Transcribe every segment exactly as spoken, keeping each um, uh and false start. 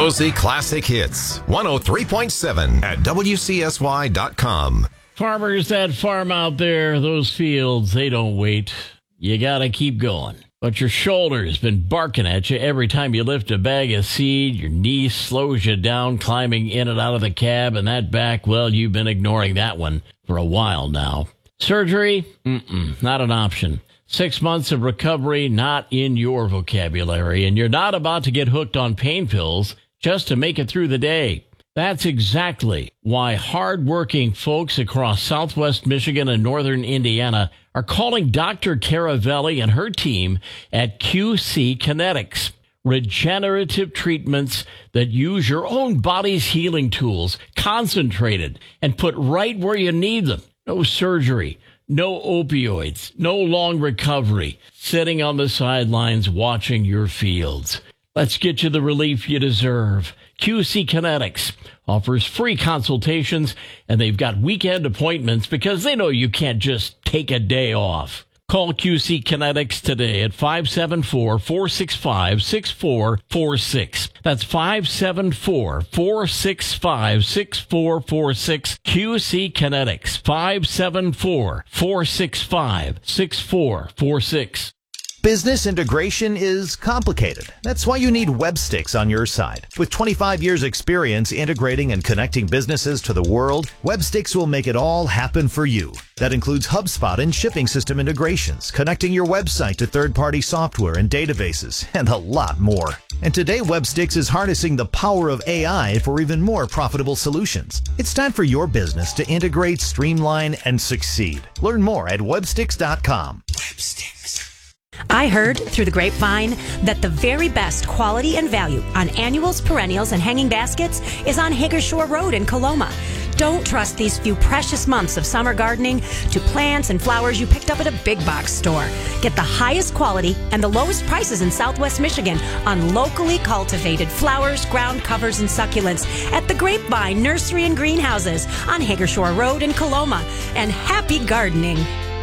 Cozy Classic Hits, one oh three point seven at W C S Y dot com. Farmers that farm out there, those fields, they don't wait. You gotta keep going. But your shoulder's been barking at you every time you lift a bag of seed. Your knee slows you down climbing in and out of the cab, and that back, well, you've been ignoring that one for a while now. Surgery? Mm-mm, not an option. Six months of recovery, not in your vocabulary, and you're not about to get hooked on pain pills just to make it through the day. That's exactly why hardworking folks across Southwest Michigan and Northern Indiana are calling Doctor Caravelli and her team at Q C Kinetics. Regenerative treatments that use your own body's healing tools, concentrated and put right where you need them. No surgery, no opioids, no long recovery, sitting on the sidelines watching your fields. Let's get you the relief you deserve. Q C Kinetics offers free consultations, and they've got weekend appointments because they know you can't just take a day off. Call Q C Kinetics today at five seven four, four six five, six four four six. That's five seven four, four six five, six four four six. Q C Kinetics, five seven four, four six five, six four four six. Business integration is complicated. That's why you need Webstix on your side. With twenty-five years experience integrating and connecting businesses to the world, Webstix will make it all happen for you. That includes HubSpot and shipping system integrations, connecting your website to third-party software and databases, and a lot more. And today, Webstix is harnessing the power of A I for even more profitable solutions. It's time for your business to integrate, streamline, and succeed. Learn more at webstix dot com. Webstix. I heard through the grapevine that the very best quality and value on annuals, perennials, and hanging baskets is on Hagershore Road in Coloma. Don't trust these few precious months of summer gardening to plants and flowers you picked up at a big box store. Get the highest quality and the lowest prices in Southwest Michigan on locally cultivated flowers, ground covers, and succulents at the Grapevine Nursery and Greenhouses on Hagershore Road in Coloma. And happy gardening.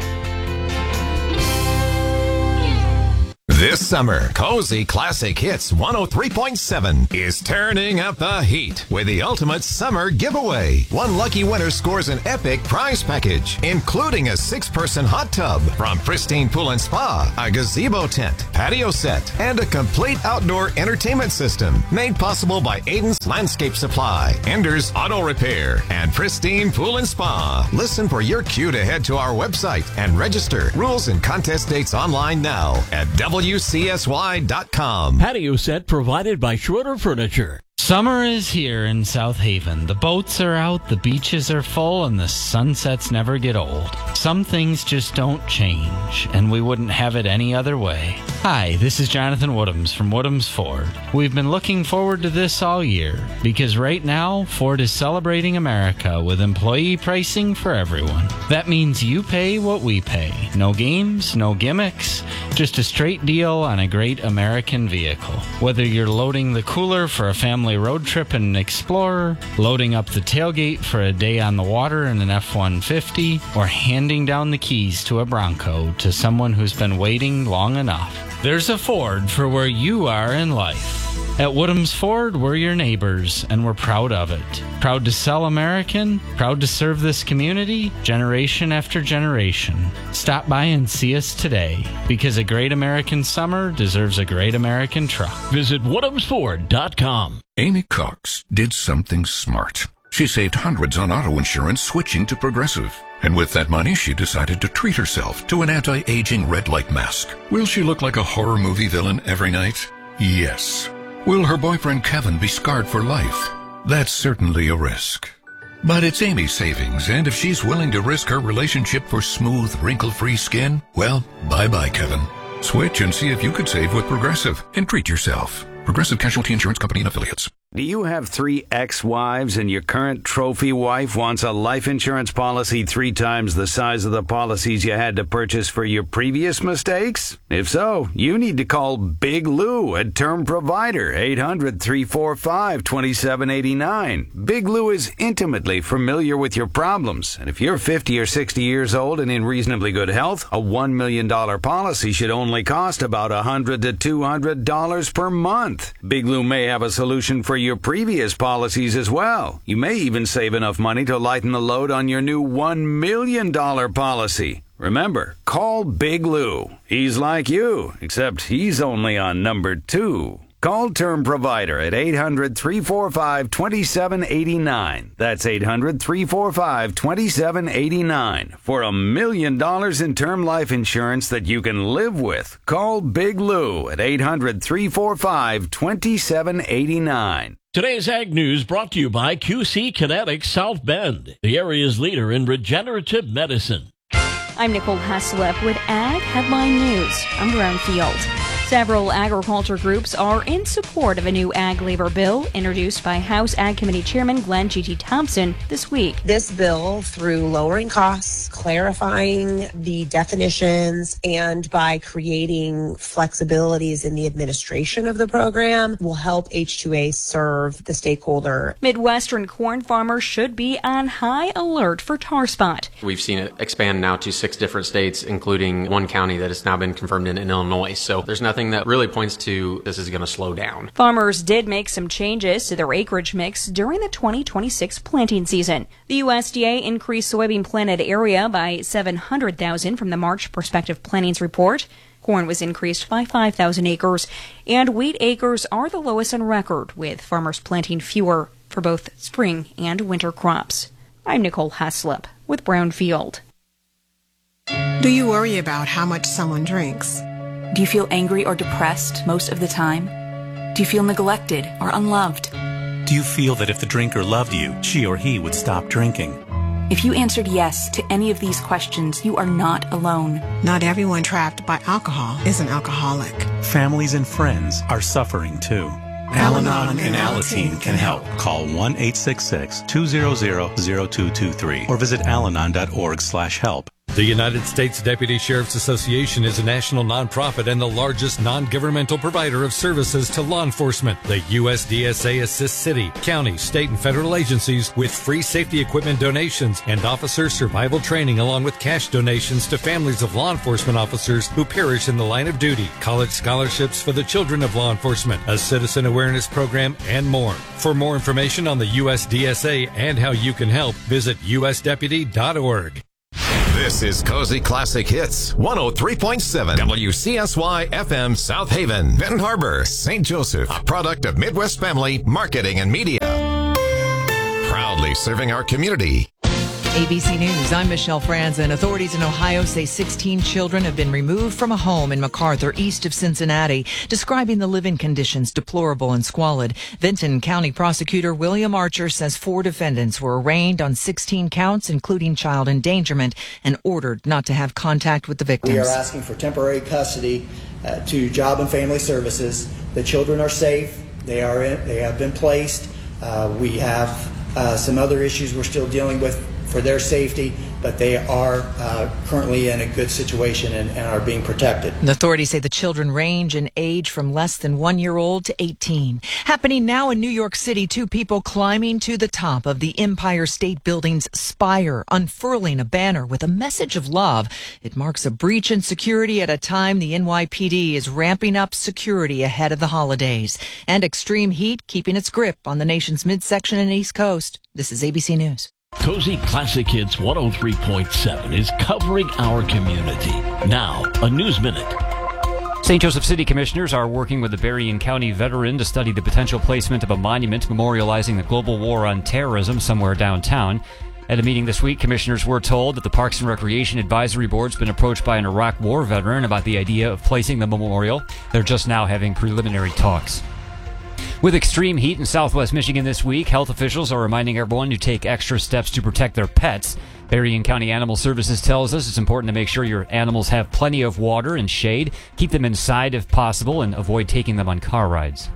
This summer, Cozy Classic Hits one oh three point seven is turning up the heat with the ultimate summer giveaway. One lucky winner scores an epic prize package, including a six-person hot tub from Pristine Pool and Spa, a gazebo tent, patio set, and a complete outdoor entertainment system made possible by Aiden's Landscape Supply, Ender's Auto Repair, and Pristine Pool and Spa. Listen for your cue to head to our website and register. Rules and contest dates online now at W C S Y dot com. Patio set provided by Schroeder Furniture. Summer is here in South Haven. The boats are out, the beaches are full, and the sunsets never get old. Some things just don't change, and we wouldn't have it any other way. Hi, this is Jonathan Woodhams from Woodhams Ford. We've been looking forward to this all year, because right now, Ford is celebrating America with employee pricing for everyone. That means you pay what we pay. No games, no gimmicks, just a straight deal on a great American vehicle. Whether you're loading the cooler for a family road trip in an Explorer, loading up the tailgate for a day on the water in an F one fifty, or handing down the keys to a Bronco to someone who's been waiting long enough. There's a Ford for where you are in life. At Woodhams Ford, we're your neighbors, and we're proud of it. Proud to sell American, proud to serve this community, generation after generation. Stop by and see us today, because a great American summer deserves a great American truck. Visit Woodhams Ford dot com. Amy Cox did something smart. She saved hundreds on auto insurance switching to Progressive. And with that money, she decided to treat herself to an anti-aging red light mask. Will she look like a horror movie villain every night? Yes. Will her boyfriend Kevin be scarred for life? That's certainly a risk. But it's Amy's savings, and if she's willing to risk her relationship for smooth, wrinkle-free skin, well, bye-bye, Kevin. Switch and see if you could save with Progressive and treat yourself. Progressive Casualty Insurance Company and Affiliates. Do you have three ex-wives and your current trophy wife wants a life insurance policy three times the size of the policies you had to purchase for your previous mistakes? If so, you need to call Big Lou at Term Provider, eight hundred, three four five, two seven eight nine. Big Lou is intimately familiar with your problems, and if you're fifty or sixty years old and in reasonably good health, a one million dollars policy should only cost about one hundred to two hundred dollars per month. Big Lou may have a solution for your previous policies as well. You may even save enough money to lighten the load on your new one million dollars policy. Remember, call Big Lou. He's like you, except he's only on number two. Call Term Provider at eight hundred, three four five, two seven eight nine. That's eight hundred, three four five, two seven eight nine. For a million dollars in term life insurance that you can live with. Call Big Lou at eight hundred, three four five, two seven eight nine. Today's Ag News brought to you by Q C Kinetics South Bend, the area's leader in regenerative medicine. I'm Nicole Haslip with Ag Headline News. I'm Brownfield. Several agriculture groups are in support of a new ag labor bill introduced by House Ag Committee Chairman Glenn G T. Thompson this week. This bill, through lowering costs, clarifying the definitions, and by creating flexibilities in the administration of the program, will help H two A serve the stakeholder. Midwestern corn farmers should be on high alert for tar spot. We've seen it expand now to six different states, including one county that has now been confirmed in, in Illinois. So there's nothing that really points to this is going to slow down. Farmers did make some changes to their acreage mix during the twenty twenty-six planting season. The U S D A increased soybean planted area by seven hundred thousand from the March prospective plantings report. Corn was increased by five thousand acres, and wheat acres are the lowest on record, with farmers planting fewer for both spring and winter crops. I'm Nicole Haslip with Brownfield. Do you worry about how much someone drinks? Do you feel angry or depressed most of the time? Do you feel neglected or unloved? Do you feel that if the drinker loved you, she or he would stop drinking? If you answered yes to any of these questions, you are not alone. Not everyone trapped by alcohol is an alcoholic. Families and friends are suffering too. Al-Anon and Alateen can help. Call one eight six six, two zero zero, zero two two three or visit alanon dot org slash help. The United States Deputy Sheriff's Association is a national nonprofit and the largest non-governmental provider of services to law enforcement. The U S D S A assists city, county, state, and federal agencies with free safety equipment donations and officer survival training, along with cash donations to families of law enforcement officers who perish in the line of duty, college scholarships for the children of law enforcement, a citizen awareness program, and more. For more information on the U S D S A and how you can help, visit u s deputy dot org. This is Cozy Classic Hits, one oh three point seven W C S Y F M South Haven, Benton Harbor, Saint Joseph, a product of Midwest Family Marketing and Media. Proudly serving our community. A B C News, I'm Michelle Franzen. Authorities in Ohio say sixteen children have been removed from a home in MacArthur, east of Cincinnati, describing the living conditions deplorable and squalid. Vinton County Prosecutor William Archer says four defendants were arraigned on sixteen counts, including child endangerment, and ordered not to have contact with the victims. We are asking for temporary custody uh, to Job and Family Services. The children are safe. They are in, they have been placed. Uh, we have uh, some other issues we're still dealing with for their safety, but they are uh, currently in a good situation and, and are being protected. The authorities say the children range in age from less than one year old to eighteen. Happening now in New York City, two people climbing to the top of the Empire State Building's spire, unfurling a banner with a message of love. It marks a breach in security at a time the N Y P D is ramping up security ahead of the holidays. And extreme heat keeping its grip on the nation's midsection and East Coast. This is A B C News. Cozy Classic Hits one oh three point seven is covering our community. Now, a News Minute. Saint Joseph City Commissioners are working with a Berrien County veteran to study the potential placement of a monument memorializing the global war on terrorism somewhere downtown. At a meeting this week, commissioners were told that the Parks and Recreation Advisory Board's been approached by an Iraq War veteran about the idea of placing the memorial. They're just now having preliminary talks. With extreme heat in southwest Michigan this week, health officials are reminding everyone to take extra steps to protect their pets. Berrien County Animal Services tells us it's important to make sure your animals have plenty of water and shade, keep them inside if possible, and avoid taking them on car rides.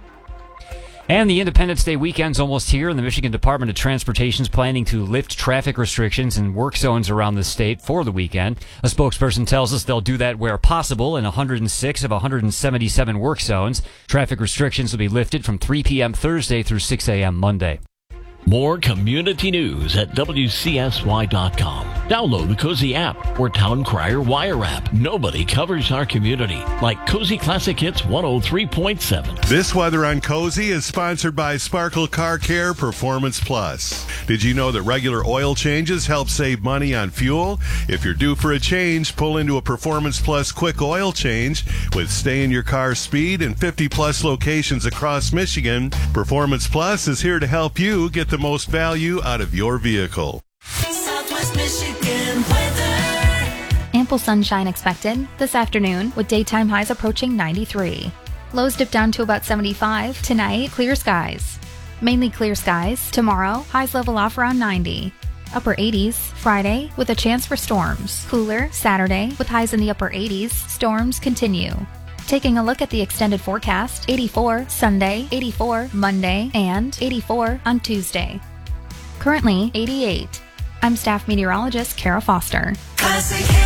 And the Independence Day weekend's almost here, and the Michigan Department of Transportation is planning to lift traffic restrictions in work zones around the state for the weekend. A spokesperson tells us they'll do that where possible in one hundred six of one hundred seventy-seven work zones. Traffic restrictions will be lifted from three p.m. Thursday through six a.m. Monday. More community news at W C S Y dot com. Download the Cozy app or Town Crier Wire app. Nobody covers our community like Cozy Classic Hits one oh three point seven. This weather on Cozy is sponsored by Sparkle Car Care Performance Plus. Did you know that regular oil changes help save money on fuel? If you're due for a change, pull into a Performance Plus quick oil change with stay in your car speed and fifty plus locations across Michigan. Performance Plus is here to help you get the most value out of your vehicle. Southwest Michigan weather. Ample sunshine expected this afternoon with daytime highs approaching ninety-three. Lows dip down to about seventy-five. Tonight, clear skies. Mainly clear skies. Tomorrow, highs level off around ninety. Upper eighties. Friday, with a chance for storms. Cooler Saturday, with highs in the upper eighties. Storms continue. Taking a look at the extended forecast, eighty-four Sunday, eighty-four Monday, and eighty-four on Tuesday. Currently, eighty-eight. I'm staff meteorologist Kara Foster. Classic